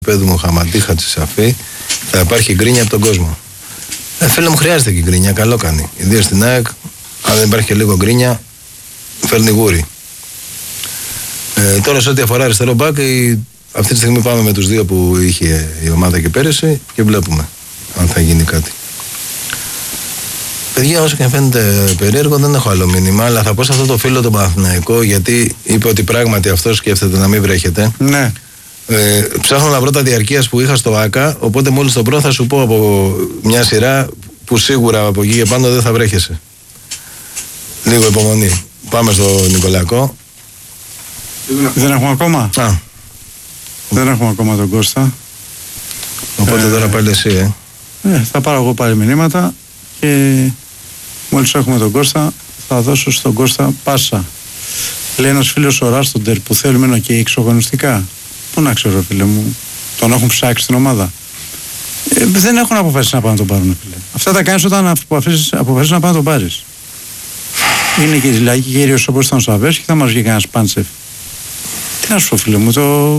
Πέδου Μοχαμαντή Χατσισαφή θα υπάρχει γκρίνια από τον κόσμο. Φίλε μου, χρειάζεται και γκρίνια, καλό κάνει. Ιδίως στην ΑΕΚ, αν δεν υπάρχει και λίγο γκρίνια, φέρνει γούρι. Τώρα, σε ό,τι αφορά αριστερό μπακ, αυτή τη στιγμή πάμε με τους δύο που είχε η ομάδα και πέρυσι και βλέπουμε αν θα γίνει κάτι. Παιδιά, όσο και φαίνεται περίεργο, δεν έχω άλλο μήνυμα, αλλά θα πω σε αυτό το φίλο τον Παναθηναϊκό, γιατί είπε ότι πράγματι αυτό σκέφτεται να μην βρέχεται. Ναι. Ψάχνω να βρω τα διαρκείας που είχα στο ΆΚΑ, οπότε μόλις το βρω θα σου πω από μια σειρά που σίγουρα από εκεί και πάνω δεν θα βρέχεσαι. Λίγο υπομονή. Πάμε στο Νικολακό. Δεν έχουμε ακόμα. Δεν έχουμε ακόμα τον Κώστα. Οπότε τώρα πάλι εσύ, θα πάρω εγώ πάλι μηνύματα και μόλις έχουμε τον Κώστα θα δώσω στον Κώστα πάσα. Λέει ένας φίλος ο Ράστοντερ που θέλουμε και εξωγωνιστικά. Πού να ξέρω, φίλε μου, τον έχουν ψάξει στην ομάδα. Δεν έχουν αποφασίσει να πάνε να τον πάρουν, φίλε. Αυτά τα κάνεις όταν αποφασίσεις να πάνε να τον πάρεις. Είναι και δηλαδή κυρίως όπως ήταν ο Σαββές και θα μας βγει κανένας Πάντσεφ. Τι να σου πω, φίλε μου,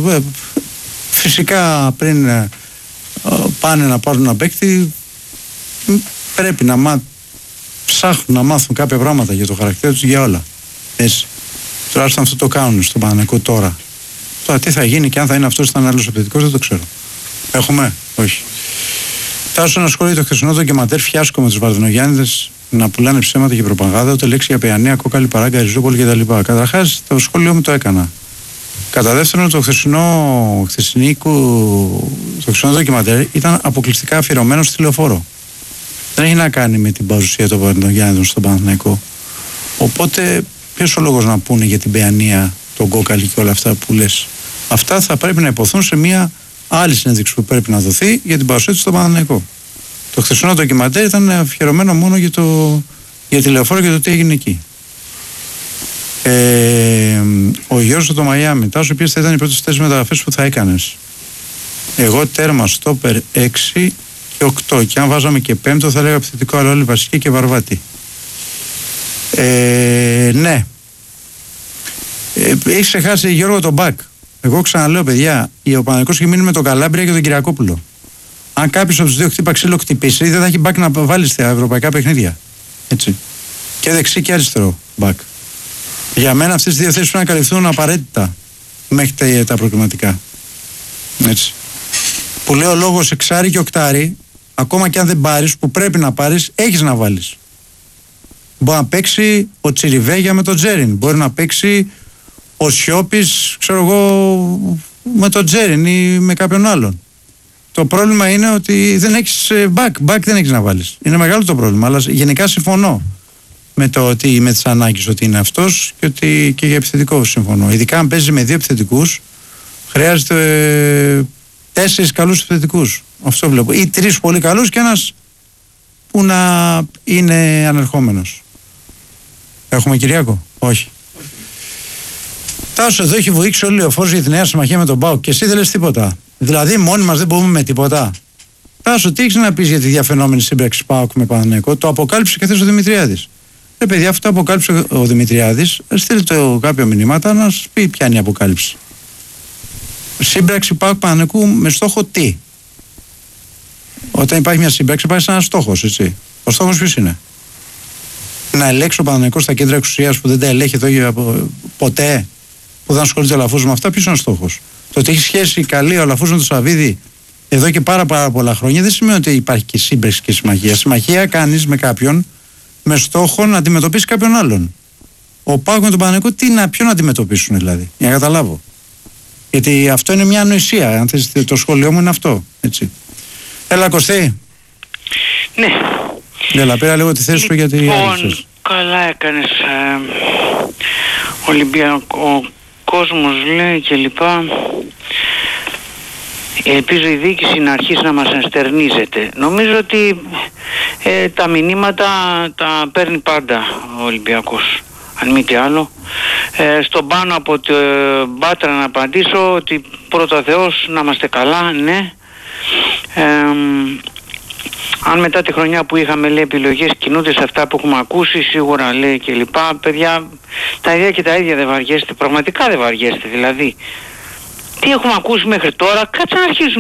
φυσικά πριν πάνε να πάρουν ένα παίκτη πρέπει να ψάχνουν να μάθουν κάποια πράγματα για το χαρακτήρα τους, για όλα. Έτσι. Τουλάχιστον αυτό το κάνουν στον Παναθηναϊκό τώρα. Τώρα τι θα γίνει και αν θα είναι αυτός ήταν άλλος επιθετικός δεν το ξέρω. Έχουμε, όχι. Τάσο να ασχολείται το χθεσινό ντοκιμαντέρ φιάσκο με τους Βαρδινογιάννηδες να πουλάνε ψέματα και προπαγάνδα, ούτε λέξη για Παιανία, Κόκαλη, Παράγκα, Ριζούπολη κτλ. Καταρχάς το σχόλιο μου το έκανα. Κατά δεύτερον, το χθεσινό ντοκιμαντέρ ήταν αποκλειστικά αφιερωμένο στη Λεωφόρο. Δεν έχει να κάνει με την παρουσία των Βαρδινογιάννηδων στον Παναθηναϊκό. Οπότε, ποιος ο λόγος να πούνε για την Παιανία, τον Κόκαλη και όλα αυτά που λες. Αυτά θα πρέπει να υποθούν σε μια άλλη συνέντευξη που πρέπει να δοθεί για την παρουσία του στον Παναθηναϊκό. Το χθεσινό ντοκιμαντέρ ήταν αφιερωμένο μόνο για τη Λεωφόρο και το τι έγινε εκεί. Ο Γιώργος από το Μαϊάμι, Τάσο, ποιες θα ήταν οι πρώτες 4 μεταγραφές που θα έκανες? Εγώ τέρμα, στόπερ 6 και 8. Και αν βάζαμε και 5ο θα λέγα επιθετικό, αλλά όλοι βασικοί και Βαρβάτη. Ναι. Έχεις ξεχάσει, Γιώργο, τον μπακ. Εγώ ξαναλέω, παιδιά, ο Παναθηναϊκός έχει μείνει με τον Καλάμπρια και τον Κυριακόπουλο. Αν κάποιος από τους δύο χτύπα ξύλο χτυπήσει, δεν θα έχει μπακ να βάλει στα ευρωπαϊκά παιχνίδια. Έτσι. Και δεξί και αριστερό μπακ. Για μένα αυτές τις δύο θέσεις πρέπει να καλυφθούν απαραίτητα μέχρι τα προκριματικά. Έτσι. Που λέω λόγος εξάρι και οκτάρι, ακόμα και αν δεν πάρεις, που πρέπει να πάρεις, έχεις να βάλεις. Μπορεί να παίξει ο Τσιριβέγια με τον Τζέριν. Μπορεί να παίξει ο Σιώπης, ξέρω εγώ, με τον Τζέριν ή με κάποιον άλλον. Το πρόβλημα είναι ότι δεν έχεις back δεν έχεις να βάλεις. Είναι μεγάλο το πρόβλημα, αλλά γενικά συμφωνώ με το ότι με τις ανάγκες ότι είναι αυτός και ότι και για επιθετικό συμφωνώ. Ειδικά αν παίζει με 2 επιθετικούς, χρειάζεται 4 καλούς επιθετικούς. Αυτό βλέπω. Ή 3 πολύ καλούς και ένας που να είναι ανερχόμενος. Έχουμε Κυριάκο? Όχι. Τάσο, εδώ έχει βοήξει όλη ο Λεωφόρος για τη νέα συμμαχία με τον ΠΑΟΚ και εσύ δεν λες τίποτα. Δηλαδή, μόνοι μας δεν μπορούμε με τίποτα. Τάσο, τι έχεις να πεις για τη διαφαινόμενη σύμπραξη ΠΑΟΚ με Παναθηναϊκό? Το αποκάλυψε και χθες ο Δημητριάδης. Παιδιά, αυτό το αποκάλυψε ο Δημητριάδης. Στείλτε το κάποιο μηνύματα να σας πει ποια είναι η αποκάλυψη. Σύμπραξη ΠΑΟΚ Παναθηναϊκού με στόχο τι? Όταν υπάρχει μια σύμπραξη, υπάρχει ένας στόχος, έτσι. Ο στόχος ποιος είναι? Να ελέγξει ο Παναθηναϊκός στα κέντρα εξουσίας που δεν τα ελέγχει εδώ ποτέ, που δεν ασχολείται ο Λαφούζος με αυτά, ποιος είναι ο στόχος? Το ότι έχει σχέση καλή ο Λαφούζος με τον Σαββίδη εδώ και πάρα πολλά χρόνια δεν σημαίνει ότι υπάρχει και σύμπραξη και συμμαχία. Συμμαχία κάνεις με κάποιον με στόχο να αντιμετωπίσει κάποιον άλλον. Ο ΠΑΟΚ με τον Παναθηναϊκό ποιον να αντιμετωπίσουν δηλαδή, για να καταλάβω. Γιατί αυτό είναι μια ανοησία. Αν θες, το σχόλιο μου είναι αυτό. Έτσι. Έλα, Κωστή. Ναι. Έλα, πήρα λίγο τη θέση σου γιατί άρχισες. Καλά έκανες. Ολυμπιακό κόσμος λέει και λοιπά. Ελπίζω η διοίκηση να αρχίσει να μας ενστερνίζεται. Νομίζω ότι τα μηνύματα τα παίρνει πάντα ο Ολυμπιακός. Αν μη τι άλλο. Στον πάνω από το Μπάτρα να απαντήσω ότι πρώτα Θεός να είμαστε καλά, ναι. Αν μετά τη χρονιά που είχαμε, λέει, επιλογές κινούνται σε αυτά που έχουμε ακούσει, σίγουρα, λέει, και λοιπά, παιδιά, τα ίδια και τα ίδια δεν βαριέστε, πραγματικά δεν βαριέστε, δηλαδή. Τι έχουμε ακούσει μέχρι τώρα, κάτσε να αρχίσουμε